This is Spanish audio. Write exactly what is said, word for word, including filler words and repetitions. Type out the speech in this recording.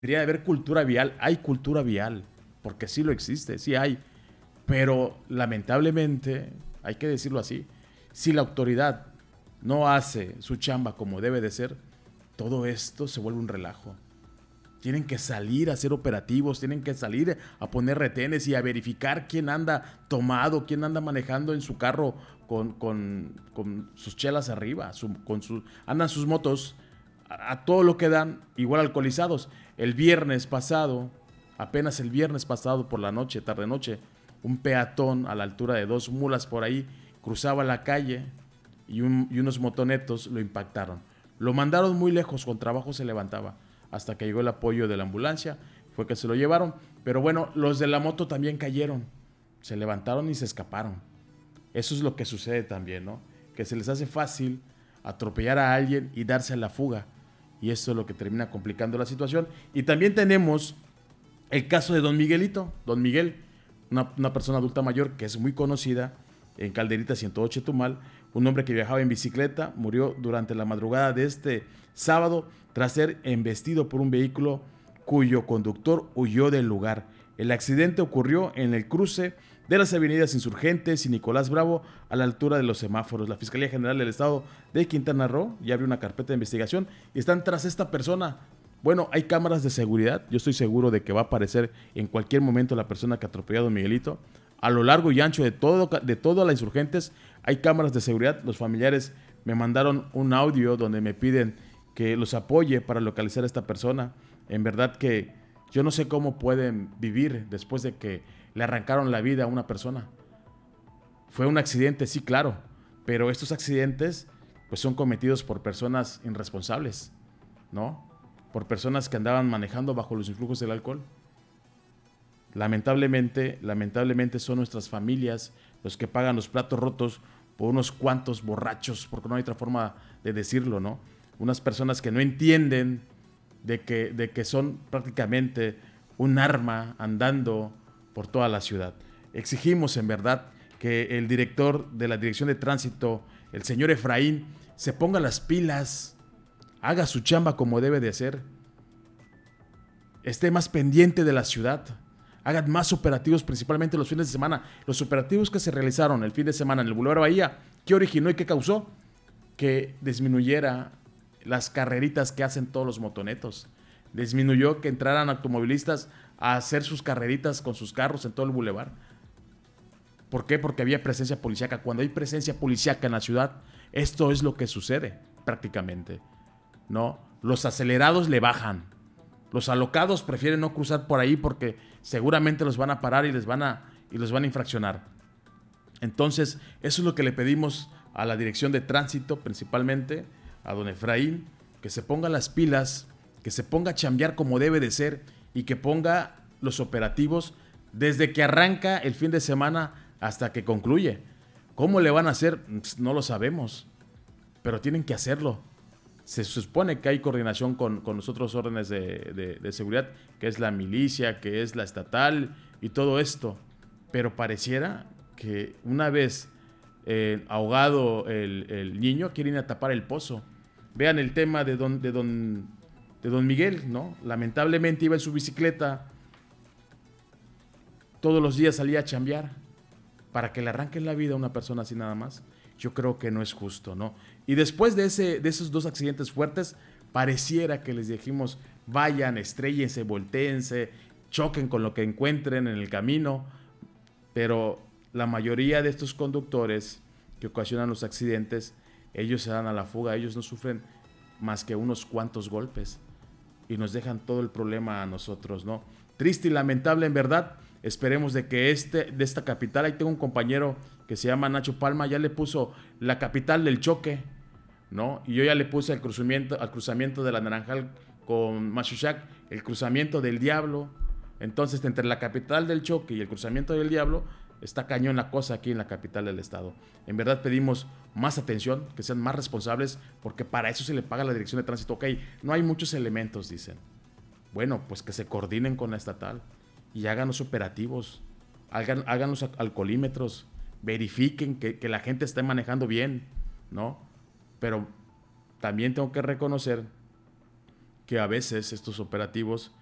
Debería haber cultura vial. Hay cultura vial, porque sí lo existe, sí hay. Pero lamentablemente, hay que decirlo así, si la autoridad no hace su chamba como debe de ser, todo esto se vuelve un relajo. Tienen que salir a hacer operativos, tienen que salir a poner retenes y a verificar quién anda tomado, quién anda manejando en su carro con, con, con sus chelas arriba, su, con su, andan sus motos a, a todo lo que dan, igual alcoholizados. El viernes pasado, apenas el viernes pasado por la noche, tarde noche, un peatón a la altura de dos mulas por ahí cruzaba la calle y, un, y unos motonetos lo impactaron. Lo mandaron muy lejos, con trabajo se levantaba hasta que llegó el apoyo de la ambulancia, fue que se lo llevaron. Pero bueno, los de la moto también cayeron, se levantaron y se escaparon. Eso es lo que sucede también, ¿no? Que se les hace fácil atropellar a alguien y darse a la fuga. Y esto es lo que termina complicando la situación. Y también tenemos el caso de don Miguelito, don Miguel, una, una persona adulta mayor que es muy conocida en Calderita ciento ocho Tumal, un hombre que viajaba en bicicleta, murió durante la madrugada de este sábado tras ser embestido por un vehículo cuyo conductor huyó del lugar. El accidente ocurrió en el cruce de las avenidas Insurgentes y Nicolás Bravo a la altura de los semáforos. La Fiscalía General del Estado de Quintana Roo ya abrió una carpeta de investigación y están tras esta persona. Bueno, hay cámaras de seguridad, yo estoy seguro de que va a aparecer en cualquier momento la persona que atropelló a don Miguelito. A lo largo y ancho de todo, de todas las Insurgentes hay cámaras de seguridad. Los familiares me mandaron un audio donde me piden que los apoye para localizar a esta persona. En verdad que yo no sé cómo pueden vivir después de que le arrancaron la vida a una persona. Fue un accidente, sí, claro, pero estos accidentes pues son cometidos por personas irresponsables, ¿no? Por personas que andaban manejando bajo los influjos del alcohol. Lamentablemente, lamentablemente son nuestras familias los que pagan los platos rotos por unos cuantos borrachos, porque no hay otra forma de decirlo, ¿no? Unas personas que no entienden de que, de que son prácticamente un arma andando por toda la ciudad. Exigimos en verdad que el director de la Dirección de Tránsito, el señor Efraín, se ponga las pilas, haga su chamba como debe de ser, esté más pendiente de la ciudad, hagan más operativos, principalmente los fines de semana. Los operativos que se realizaron el fin de semana en el Boulevard Bahía, ¿qué originó y qué causó? Que disminuyera las carreritas que hacen todos los motonetos. Disminuyó que entraran automovilistas a hacer sus carreritas con sus carros en todo el bulevar. ¿Por qué? Porque había presencia policíaca. Cuando hay presencia policíaca en la ciudad, esto es lo que sucede prácticamente, ¿no? Los acelerados le bajan. Los alocados prefieren no cruzar por ahí porque seguramente los van a parar y les van a, y los van a infraccionar. Entonces, eso es lo que le pedimos a la Dirección de Tránsito, principalmente a don Efraín, que se ponga las pilas, que se ponga a chambear como debe de ser y que ponga los operativos desde que arranca el fin de semana hasta que concluye. ¿Cómo le van a hacer? No lo sabemos, pero tienen que hacerlo. Se supone que hay coordinación con, con los otros órdenes de, de, de seguridad, que es la milicia, que es la estatal y todo esto. Pero pareciera que una vez eh, ahogado el, el niño, quieren ir a tapar el pozo. Vean el tema de don, de don, de don Miguel, ¿no? Lamentablemente iba en su bicicleta, todos los días salía a chambear. Para que le arranquen la vida a una persona así nada más, yo creo que no es justo, ¿no? Y después de, ese, de esos dos accidentes fuertes, pareciera que les dijimos, vayan, estréllense, voltéense, choquen con lo que encuentren en el camino, pero la mayoría de estos conductores que ocasionan los accidentes, ellos se dan a la fuga, ellos no sufren más que unos cuantos golpes y nos dejan todo el problema a nosotros, ¿no? Triste y lamentable en verdad. Esperemos de que este, de esta capital, ahí tengo un compañero que se llama Nacho Palma, ya le puso la capital del choque, ¿no? Y yo ya le puse el cruzamiento, al cruzamiento de la Naranjal con Machuchac, el cruzamiento del Diablo. Entonces, entre la capital del choque y el cruzamiento del Diablo, está cañón la cosa aquí en la capital del estado. En verdad pedimos más atención, que sean más responsables, porque para eso se le paga a la Dirección de Tránsito. Ok, no hay muchos elementos, dicen. Bueno, pues que se coordinen con la estatal y hagan los operativos, hagan, hagan los alcoholímetros, verifiquen que, que la gente esté manejando bien, ¿no? Pero también tengo que reconocer que a veces estos operativos